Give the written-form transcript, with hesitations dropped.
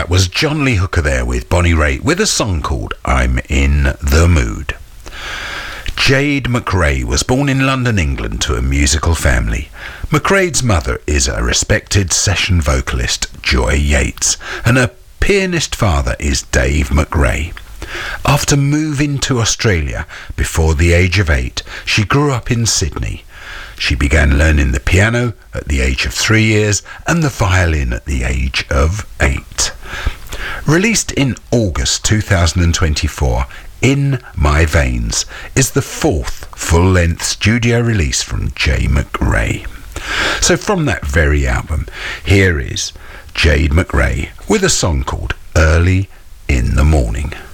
That was John Lee Hooker there with Bonnie Raitt with a song called I'm in the Mood. Jade McRae was born in London, England to a musical family. McRae's mother is a respected session vocalist, Joy Yates, and her pianist father is Dave McRae. After moving to Australia before the age of 8, she grew up in Sydney. She began learning the piano at the age of 3 years and the violin at the age of 8. Released in August 2024, In My Veins is the 4th full-length studio release from Jade McRae. So from that very album, here is Jade McRae with a song called Early in the Morning.